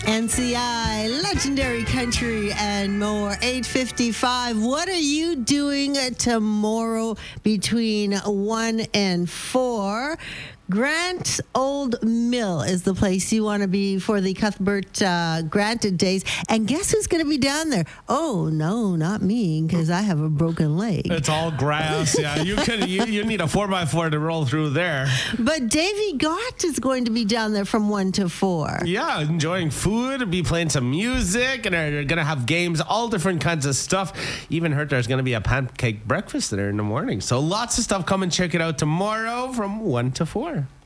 NCI, Legendary Country, and more. 8:55. What are you doing tomorrow between 1 and 4? Grant Old Mill is the place you want to be for the Cuthbert Granted Days. And guess who's going to be down there? Oh, no, not me, because I have a broken leg. It's all grass. Yeah, you need a 4x4 to roll through there. But Davy Gott is going to be down there from 1 to 4. Yeah, enjoying food, be playing some music, and they're going to have games, all different kinds of stuff. Even heard there's going to be a pancake breakfast there in the morning. So lots of stuff. Come and check it out tomorrow from 1 to 4.